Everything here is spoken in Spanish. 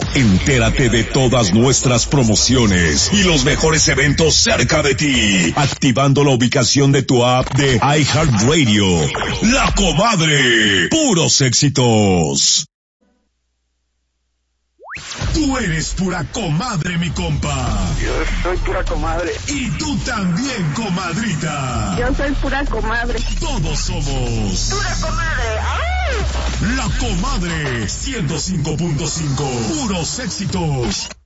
Entérate de todas nuestras promociones y los mejores eventos cerca de ti, activando la ubicación de tu app de iHeartRadio. La Comadre, puros éxitos. Tú eres pura comadre, mi compa. Yo soy pura comadre. Y tú también, comadrita. Yo soy pura comadre. Todos somos pura comadre. ¡Ay! La Comadre 105.5. Puros éxitos.